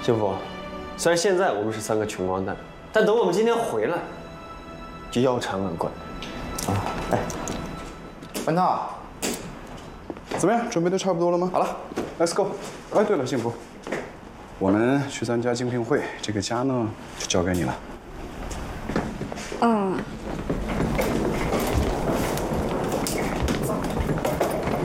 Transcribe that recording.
幸福，虽然现在我们是3个穷光蛋，但等我们今天回来，就腰缠万贯。 啊，哎，班涛，怎么样？准备的差不多了吗？好了 ，Let's go。哎，对了，幸福，我呢去参加竞聘会，这个家呢就交给你了。 嗯。